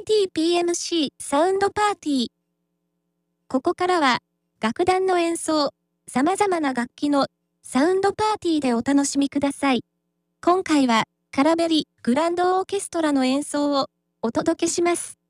ITPMC サウンドパーティー。ここからは、楽団の演奏、様々な楽器のサウンドパーティーでお楽しみください。今回は、カラベリグランドオーケストラの演奏をお届けします。